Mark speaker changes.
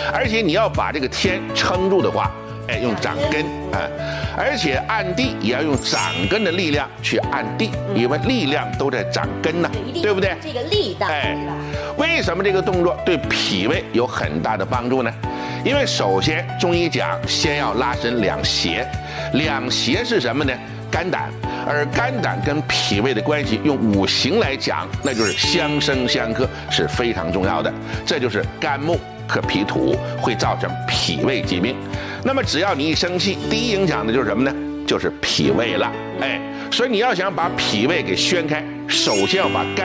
Speaker 1: 而且你要把这个天撑住的话，用掌根啊，而且按地也要用掌根的力量去按地，因为力量都在掌根呢，对不对？
Speaker 2: 这个力道，
Speaker 1: 为什么这个动作对脾胃有很大的帮助呢？因为首先中医讲，先要拉伸两胁，两胁是什么呢？肝胆，而肝胆跟脾胃的关系，用五行来讲，那就是相生相克，是非常重要的。这就是肝木克脾土，会造成脾胃疾病。那么只要你一生气，第一影响的就是什么呢？就是脾胃了。所以你要想把脾胃给宣开，首先要把肝